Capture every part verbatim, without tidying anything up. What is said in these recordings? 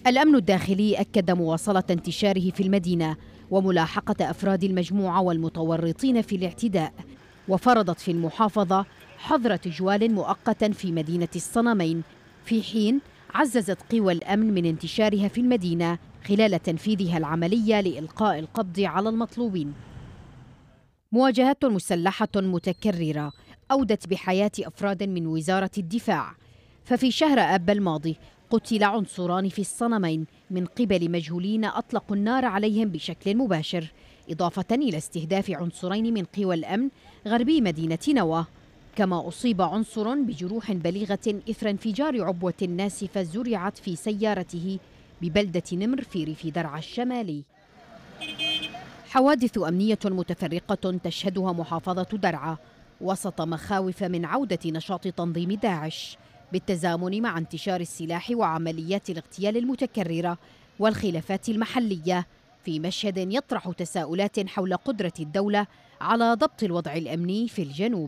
الأمن الداخلي أكد مواصلة انتشاره في المدينة وملاحقة أفراد المجموعة والمتورطين في الاعتداء، وفرضت في المحافظة حظر تجوال مؤقتا في مدينة الصنمين، في حين عززت قوى الأمن من انتشارها في المدينة خلال تنفيذها العملية لإلقاء القبض على المطلوبين. مواجهات مسلحة متكررة أودت بحياة أفراد من وزارة الدفاع، ففي شهر آب الماضي قتل عنصران في الصنمين من قبل مجهولين أطلقوا النار عليهم بشكل مباشر، إضافة إلى استهداف عنصرين من قوى الأمن غربي مدينة نوى. كما أصيب عنصر بجروح بليغة إثر انفجار عبوة ناسفة زرعت في سيارته ببلدة نمر في ريف درعا الشمالي. حوادث أمنية متفرقة تشهدها محافظة درعا وسط مخاوف من عودة نشاط تنظيم داعش، بالتزامن مع انتشار السلاح وعمليات الاغتيال المتكررة والخلافات المحلية، في مشهد يطرح تساؤلات حول قدرة الدولة على ضبط الوضع الأمني في الجنوب.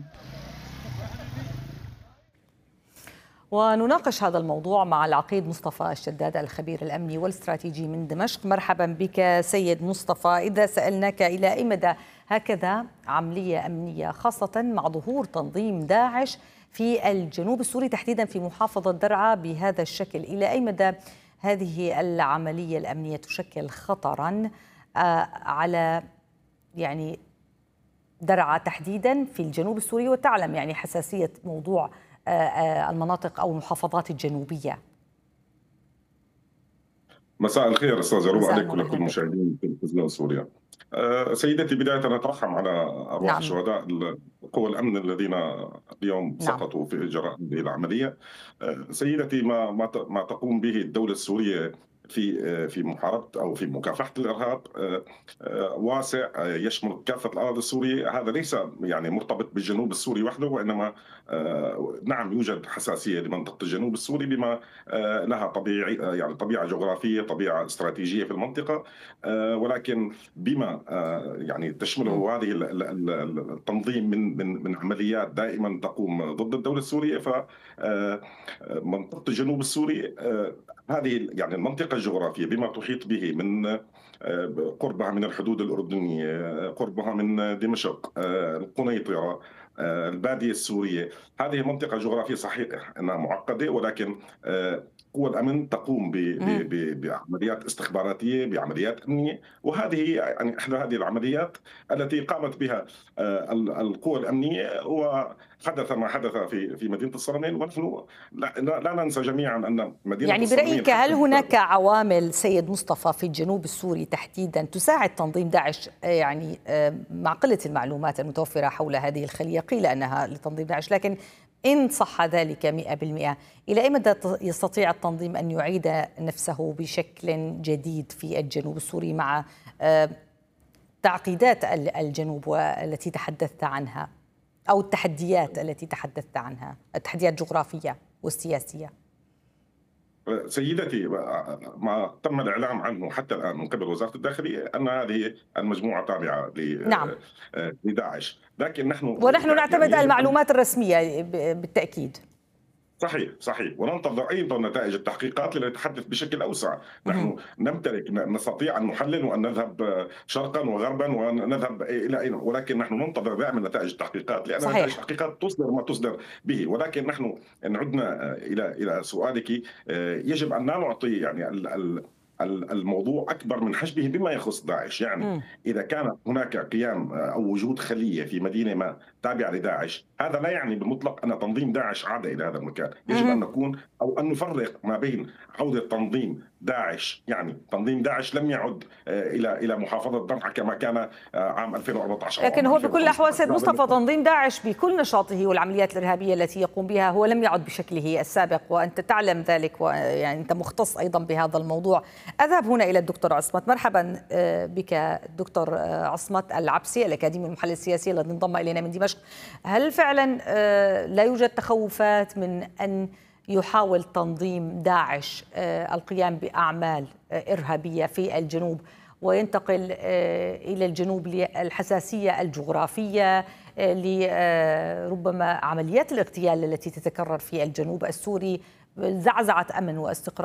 ونناقش هذا الموضوع مع العقيد مصطفى الشداد الخبير الأمني والاستراتيجي من دمشق. مرحبا بك سيد مصطفى. إذا سألناك إلى أي مدى هكذا عملية أمنية خاصة مع ظهور تنظيم داعش في الجنوب السوري تحديدا في محافظة درعا بهذا الشكل، إلى أي مدى هذه العملية الأمنية تشكل خطرا على يعني درعا تحديدا في الجنوب السوري، وتعلم يعني حساسية موضوع المناطق أو المحافظات الجنوبية؟ مساء الخير أستاذ روب عليك ولكل المشاهدين في التلفزيون سوريا. سيدتي، بداية نترحم على أرواح نعم. شهداء قوى الأمن الذين اليوم سقطوا نعم. في إجراء هذه العملية. سيدتي، ما ما تقوم به الدولة السورية في في محاربة أو في مكافحة الإرهاب واسع يشمل كافة الأراضي السورية. هذا ليس يعني مرتبط بالجنوب السوري وحده، وإنما نعم يوجد حساسية لمنطقة الجنوب السوري بما لها طبيعي يعني طبيعة جغرافية، طبيعة استراتيجية في المنطقة، ولكن بما يعني تشمله هذه التنظيم من من من عمليات دائما تقوم ضد الدولة السورية، فمنطقة الجنوب السوري هذه يعني المنطقة الجغرافية بما تحيط به من قربها من الحدود الأردنية، قربها من دمشق، القنيطرة، البادية السورية، هذه منطقة جغرافية صحيح أنها معقدة، ولكن قوى الأمن تقوم بعمليات استخباراتية، بعمليات أمنية، وهذه يعني إحدى هذه العمليات التي قامت بها القوى الأمنية، وحدث ما حدث في في مدينة الصنمين. ونحن لا, لا ننسى جميعا أن مدينة يعني برأيك هل هناك عوامل سيد مصطفى في الجنوب السوري تحديدا تساعد تنظيم داعش، يعني مع قلة المعلومات المتوفرة حول هذه الخلية، قيل أنها لتنظيم داعش، لكن إن صح ذلك مئة بالمئة، إلى أي مدى يستطيع التنظيم أن يعيد نفسه بشكل جديد في الجنوب السوري مع تعقيدات الجنوب والتي تحدثت عنها، أو التحديات التي تحدثت عنها، التحديات الجغرافية والسياسية؟ سيدتي، ما تم الإعلام عنه حتى الآن من قبل وزارة الداخلية أن هذه المجموعة تابعة نعم. لداعش، لكن نحن ونحن نعتمد يعني المعلومات الرسمية بالتأكيد. صحيح صحيح وننتظر أيضا نتائج التحقيقات لنتحدث بشكل أوسع. نحن نمتلك نستطيع أن نحلل وأن نذهب شرقا وغربا ونذهب إلى أين، ولكن نحن ننتظر دائما نتائج التحقيقات، لأن نتائج التحقيقات تصدر ما تصدر به. ولكن نحن إن عدنا إلى إلى سؤالك، يجب أن لا نعطي يعني ال الموضوع أكبر من حجمه بما يخص داعش. يعني م. إذا كان هناك قيام أو وجود خلية في مدينة ما تابعة لداعش، هذا لا يعني بالمطلق أن تنظيم داعش عاد إلى هذا المكان. يجب م. أن نكون أو أن نفرق ما بين عودة تنظيم داعش، يعني تنظيم داعش لم يعد إلى إلى محافظة درعا كما كان عام ألفين وأربعة عشر. لكن هو بكل الأحوال سيد مصطفى تنظيم داعش بكل نشاطه والعمليات الإرهابية التي يقوم بها هو لم يعد بشكله السابق، وأنت تعلم ذلك، ويعني أنت مختص أيضا بهذا الموضوع. أذهب هنا إلى الدكتور عصمت. مرحبا بك دكتور عصمت العبسي، الأكاديمي المحلل السياسي الذي انضم إلينا من دمشق. هل فعلا لا يوجد تخوفات من أن يحاول تنظيم داعش القيام بأعمال إرهابية في الجنوب وينتقل إلى الجنوب للحساسية الجغرافية، لربما عمليات الاغتيال التي تتكرر في الجنوب السوري، زعزعة أمن واستقرار